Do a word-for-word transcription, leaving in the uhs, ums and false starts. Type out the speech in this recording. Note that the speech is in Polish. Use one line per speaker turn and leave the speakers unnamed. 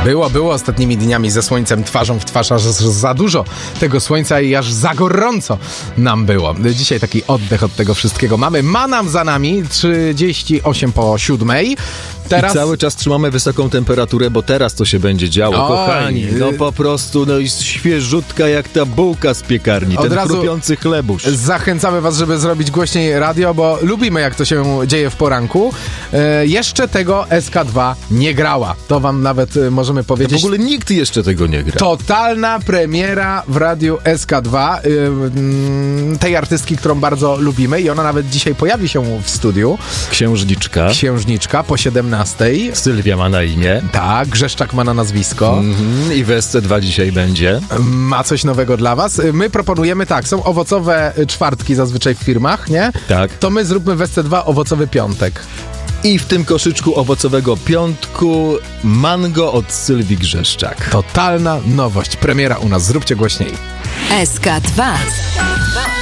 Było, było ostatnimi dniami ze słońcem twarzą w twarz, aż za dużo tego słońca i aż za gorąco nam było. Dzisiaj taki oddech od tego wszystkiego mamy. Ma nam za nami trzydzieści osiem po siódmej. Teraz...
I cały czas trzymamy wysoką temperaturę, bo teraz to się będzie działo,
Oj,
kochani. No po prostu, no i świeżutka jak ta bułka z piekarni,
od
ten
razu
chrupiący chlebusz.
Zachęcamy was, żeby zrobić głośniej radio, bo lubimy, jak to się dzieje w poranku. E, jeszcze tego S K dwa nie grała. To wam nawet e, możemy powiedzieć.
W ogóle nikt jeszcze tego nie gra.
Totalna premiera w radiu S K dwa y, y, tej artystki, którą bardzo lubimy i ona nawet dzisiaj pojawi się w studiu.
Księżniczka.
Księżniczka po siedemnastej.
Sylwia ma na imię.
Tak, Grzeszczak ma na nazwisko.
Mm-hmm. I w S C dwa dzisiaj będzie.
Ma coś nowego dla was. My proponujemy tak, są owocowe czwartki zazwyczaj w firmach, nie?
Tak.
To my zróbmy w S C dwa owocowy piątek.
I w tym koszyczku owocowego piątku mango od Sylwii Grzeszczak.
Totalna nowość. Premiera u nas. Zróbcie głośniej.
S K dwa.